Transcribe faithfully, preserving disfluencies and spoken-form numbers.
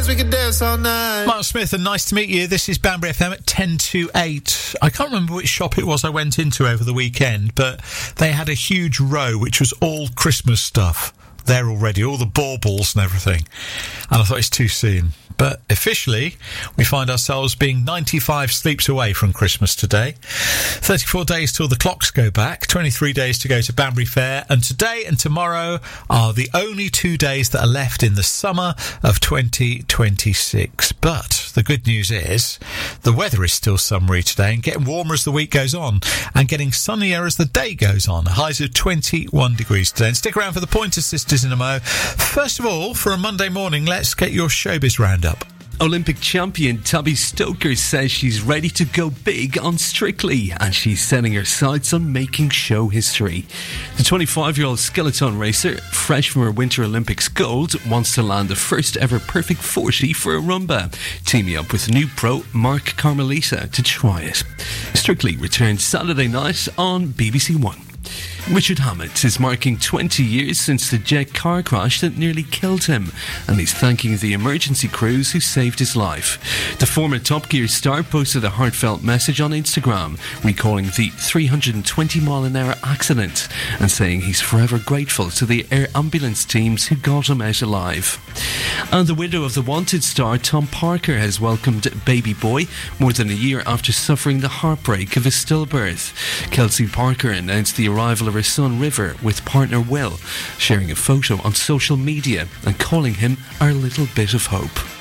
We can dance all night. Mark Smith, and nice to meet you. This is Banbury F M at ten to eight. I can't remember which shop it was I went into over the weekend, but they had a huge row which was all Christmas stuff there already, all the baubles and everything. And I thought it's too soon. But officially, we find ourselves being ninety-five sleeps away from Christmas today. thirty-four days till the clocks go back, twenty-three days to go to Banbury Fair, and today and tomorrow are the only two days that are left in the summer of twenty twenty-six. But the good news is the weather is still summery today and getting warmer as the week goes on and getting sunnier as the day goes on. Highs of twenty-one degrees today. And stick around for the Pointer Sisters in a mo. First of all, for a Monday morning, let's get your showbiz roundup. Olympic champion Tabby Stoker says she's ready to go big on Strictly and she's setting her sights on making show history. The twenty-five-year-old skeleton racer, fresh from her Winter Olympics gold, wants to land the first ever perfect forty for a rumba, teaming up with new pro Mark Carmelita to try it. Strictly returns Saturday night on B B C One. Richard Hammett is marking twenty years since the jet car crash that nearly killed him, and he's thanking the emergency crews who saved his life. The former Top Gear star posted a heartfelt message on Instagram, recalling the three hundred twenty mile an hour accident and saying he's forever grateful to the air ambulance teams who got him out alive. And the widow of the Wanted star Tom Parker has welcomed baby boy more than a year after suffering the heartbreak of a stillbirth. Kelsey Parker announced the arrival of her son River with partner Will, sharing a photo on social media and calling him our little bit of hope.